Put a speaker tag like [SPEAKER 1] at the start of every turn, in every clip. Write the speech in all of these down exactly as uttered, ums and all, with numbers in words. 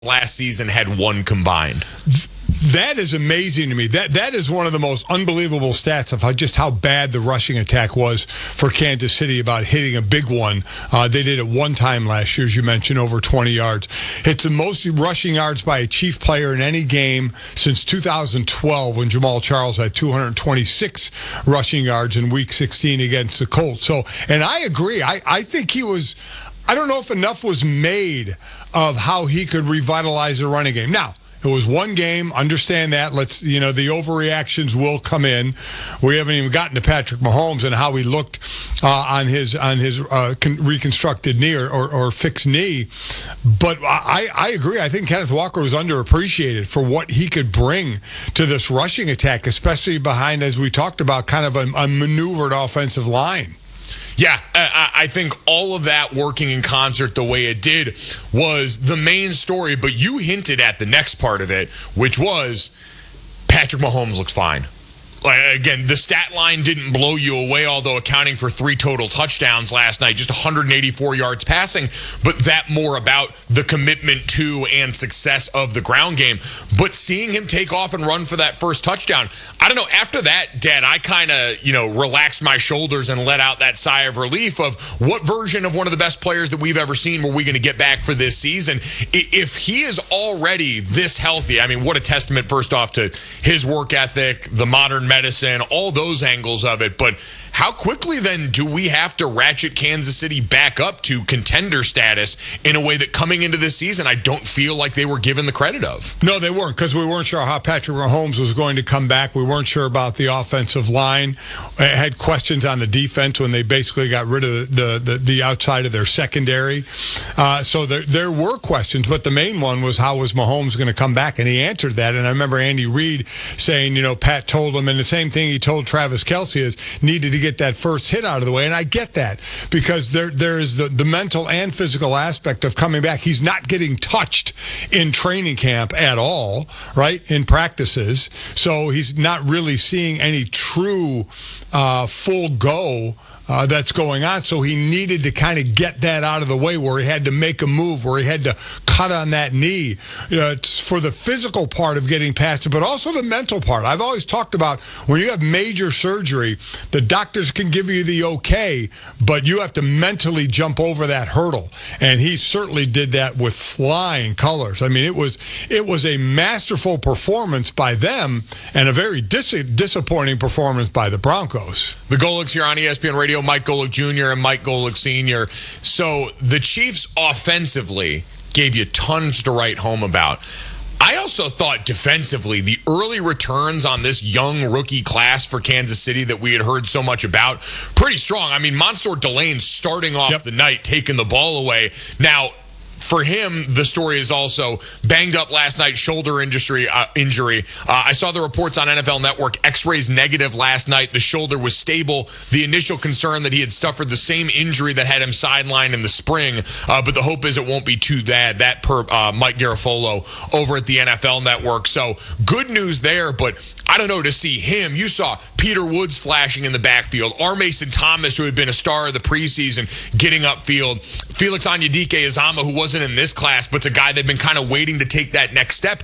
[SPEAKER 1] last season had one combined.
[SPEAKER 2] That is amazing to me. That that is one of the most unbelievable stats of how, just how bad the rushing attack was for Kansas City about hitting a big one. Uh, they did it one time last year, as you mentioned, over twenty yards. It's the most rushing yards by a Chief player in any game since two thousand twelve, when Jamal Charles had two hundred twenty-six rushing yards in Week sixteen against the Colts. So, and I agree. I, I think he was, I don't know if enough was made of how he could revitalize the running game. Now, it was one game. Understand that. Let's, you know, the overreactions will come in. We haven't even gotten to Patrick Mahomes and how he looked uh, on his on his uh, con- reconstructed knee or, or, or fixed knee. But I, I agree. I think Kenneth Walker was underappreciated for what he could bring to this rushing attack, especially behind, as we talked about, kind of a, a maneuvered offensive line.
[SPEAKER 1] Yeah, I think all of that working in concert the way it did was the main story, but you hinted at the next part of it, which was Patrick Mahomes looks fine. Like, again, the stat line didn't blow you away, although accounting for three total touchdowns last night, just one hundred eighty-four yards passing, but that more about the commitment to and success of the ground game. But seeing him take off and run for that first touchdown, I don't know, after that, Dad, I kind of, you know, relaxed my shoulders and let out that sigh of relief of what version of one of the best players that we've ever seen were we going to get back for this season? If he is already this healthy, I mean, what a testament, first off, to his work ethic, the modern medicine, all those angles of it. But how quickly then do we have to ratchet Kansas City back up to contender status in a way that coming into this season I don't feel like they were given the credit of?
[SPEAKER 2] No, they weren't, because we weren't sure how Patrick Mahomes was going to come back. We weren't sure about the offensive line. I had questions on the defense when they basically got rid of the the, the outside of their secondary. Uh, so there, there were questions, but the main one was how was Mahomes going to come back, and he answered that. And I remember Andy Reid saying, you know, Pat told him, and the same thing he told Travis Kelce is needed to get that first hit out of the way. And I get that, because there there is the, the mental and physical aspect of coming back. He's not getting touched in training camp at all, right, in practices. So he's not really seeing any true uh, full go Uh, that's going on. So he needed to kind of get that out of the way, where he had to make a move, where he had to cut on that knee uh, for the physical part of getting past it, but also the mental part. I've always talked about when you have major surgery, the doctors can give you the okay, but you have to mentally jump over that hurdle. And he certainly did that with flying colors. I mean, it was it was a masterful performance by them and a very dis- disappointing performance by the Broncos.
[SPEAKER 1] The Golics here on E S P N Radio, Mike Golic Junior and Mike Golic Senior So the Chiefs offensively gave you tons to write home about. I also thought defensively, the early returns on this young rookie class for Kansas City that we had heard so much about, pretty strong. I mean, Mansour Delane starting off
[SPEAKER 2] yep.
[SPEAKER 1] the night, taking the ball away. Now, for him, the story is also banged up last night, shoulder injury. Uh, injury. Uh, I saw the reports on N F L Network, x-rays negative last night. The shoulder was stable. The initial concern that he had suffered the same injury that had him sidelined in the spring, uh, but the hope is it won't be too bad. That per uh, Mike Garafolo over at the N F L Network. So good news there, but I don't know, to see him. You saw Peter Woods flashing in the backfield. R. Mason Thomas, who had been a star of the preseason, getting upfield. Felix Onyedike-Uzomah, who wasn't in this class, but's a guy they've been kind of waiting to take that next step.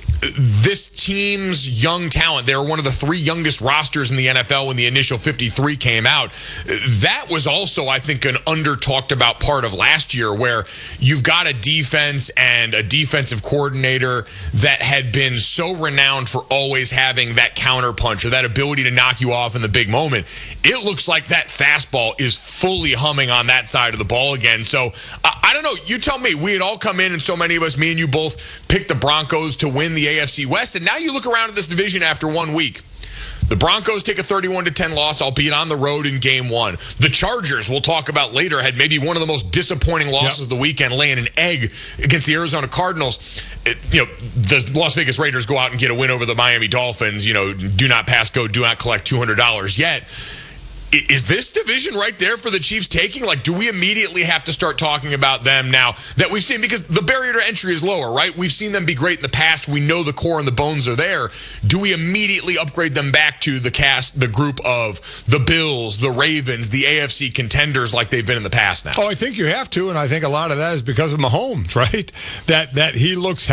[SPEAKER 1] This team's young talent, they were one of the three youngest rosters in the N F L when the initial fifty-three came out. That was also, I think, an under-talked about part of last year, where you've got a defense and a defensive coordinator that had been so renowned for always having that counterpunch or that ability to knock you off in the big moment. It looks like that fastball is fully humming on that side of the ball again. So, uh, I don't know. You tell me. We had all come in, and so many of us, me and you both, picked the Broncos to win the A F C West, and now you look around at this division after one week. The Broncos take a thirty-one to ten loss, albeit on the road in game one. The Chargers, we'll talk about later, had maybe one of the most disappointing losses yep. of the weekend, laying an egg against the Arizona Cardinals. It, you know, the Las Vegas Raiders go out and get a win over the Miami Dolphins. You know, do not pass go, do not collect two hundred dollars yet. is this division right there for the Chiefs taking? Like, do we immediately have to start talking about them now that we've seen? Because the barrier to entry is lower, right? We've seen them be great in the past. We know the core and the bones are there. Do we immediately upgrade them back to the cast, the group of the Bills, the Ravens, the A F C contenders like they've been in the past now?
[SPEAKER 2] Oh, I think you have to, and I think a lot of that is because of Mahomes, right? That that he looks